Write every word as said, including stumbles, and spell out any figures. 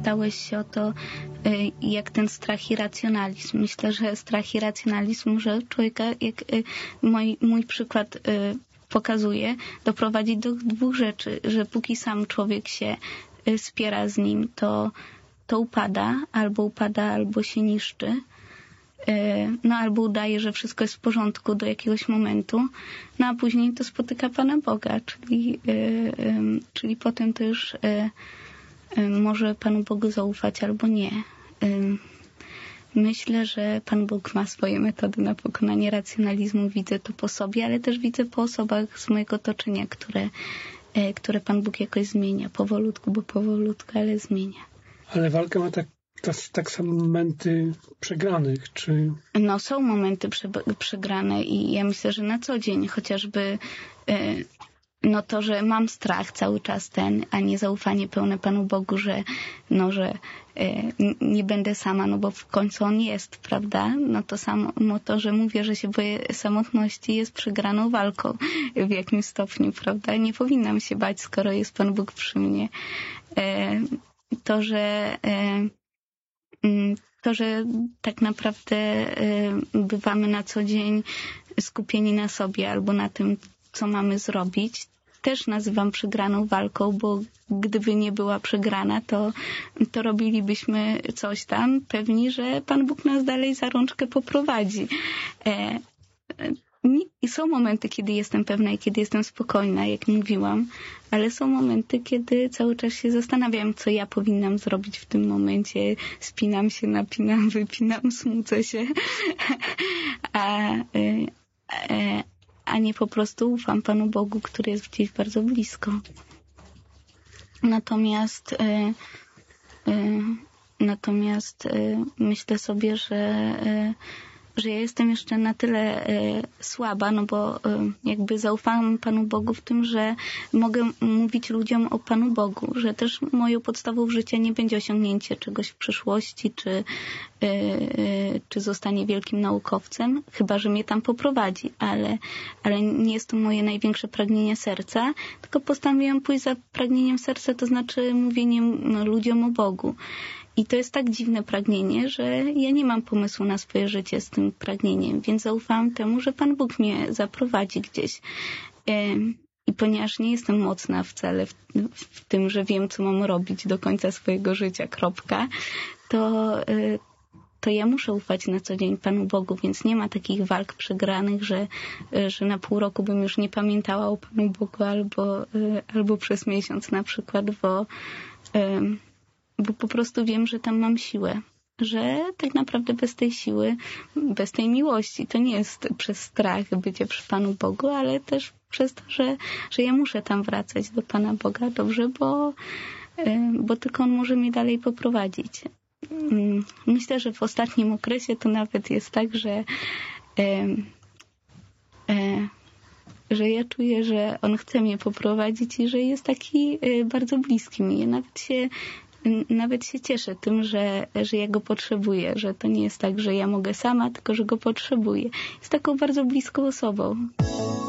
pytałeś się o to, jak ten strach i racjonalizm. Myślę, że strach i racjonalizm może człowieka, jak mój, mój przykład pokazuje, doprowadzić do dwóch rzeczy, że póki sam człowiek się spiera z nim, to, to upada, albo upada, albo się niszczy. No albo udaje, że wszystko jest w porządku do jakiegoś momentu, no a później to spotyka Pana Boga, czyli, czyli potem to już może Panu Bogu zaufać albo nie. Myślę, że Pan Bóg ma swoje metody na pokonanie racjonalizmu. Widzę to po sobie, ale też widzę po osobach z mojego otoczenia, które, które Pan Bóg jakoś zmienia. Powolutku, bo powolutku, ale zmienia. Ale walka ma tak, tak, tak samo momenty przegranych, czy... No są momenty prze, przegrane i ja myślę, że na co dzień chociażby no to, że mam strach cały czas ten, a nie zaufanie pełne Panu Bogu, że no, że nie będę sama, no bo w końcu On jest, prawda? No to samo to, że mówię, że się boję samotności, jest przegraną walką w jakimś stopniu, prawda? Nie powinnam się bać, skoro jest Pan Bóg przy mnie. To, że to, że tak naprawdę bywamy na co dzień skupieni na sobie albo na tym, co mamy zrobić, też nazywam przegraną walką, bo gdyby nie była przegrana, to, to robilibyśmy coś tam, pewni, że Pan Bóg nas dalej za rączkę poprowadzi. E, I są momenty, kiedy jestem pewna i kiedy jestem spokojna, jak mówiłam, ale są momenty, kiedy cały czas się zastanawiam, co ja powinnam zrobić w tym momencie. Spinam się, napinam, wypinam, smucę się. A, a, a nie po prostu ufam Panu Bogu, który jest gdzieś bardzo blisko. Natomiast y, y, natomiast y, myślę sobie, że y, że ja jestem jeszcze na tyle y, słaba, no bo y, jakby zaufałam Panu Bogu w tym, że mogę mówić ludziom o Panu Bogu, że też moją podstawą życia nie będzie osiągnięcie czegoś w przyszłości, czy, y, y, czy zostanie wielkim naukowcem, chyba że mnie tam poprowadzi, ale, ale nie jest to moje największe pragnienie serca, tylko postanowiłam pójść za pragnieniem serca, to znaczy mówieniem no, ludziom o Bogu. I to jest tak dziwne pragnienie, że ja nie mam pomysłu na swoje życie z tym pragnieniem, więc zaufałam temu, że Pan Bóg mnie zaprowadzi gdzieś. I ponieważ nie jestem mocna wcale w, w tym, że wiem, co mam robić do końca swojego życia, kropka, to, to ja muszę ufać na co dzień Panu Bogu, więc nie ma takich walk przegranych, że, że na pół roku bym już nie pamiętała o Panu Bogu albo, albo przez miesiąc na przykład, bo bo po prostu wiem, że tam mam siłę, że tak naprawdę bez tej siły, bez tej miłości, to nie jest przez strach bycie przy Panu Bogu, ale też przez to, że, że ja muszę tam wracać do Pana Boga dobrze, bo, bo tylko On może mnie dalej poprowadzić. Myślę, że w ostatnim okresie to nawet jest tak, że e, e, że ja czuję, że On chce mnie poprowadzić i że jest taki bardzo bliski mi. Ja nawet się Nawet się cieszę tym, że, że ja go potrzebuję, że to nie jest tak, że ja mogę sama, tylko że go potrzebuję. Jest taką bardzo bliską osobą.